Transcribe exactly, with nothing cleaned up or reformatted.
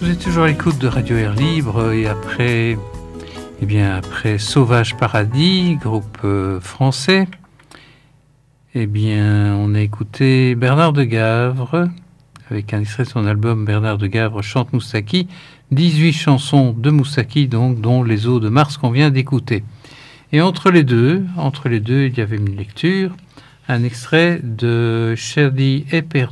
Vous êtes toujours à l'écoute de Radio Air Libre et après, eh bien après Sauvage Paradis, groupe euh, français, eh bien on a écouté Bernard de Gavre avec un extrait de son album Bernard de Gavre chante Moussaki, dix-huit chansons de Moussaki donc, dont Les eaux de Mars qu'on vient d'écouter. Et entre les deux, entre les deux, il y avait une lecture, un extrait de Cherdi Eper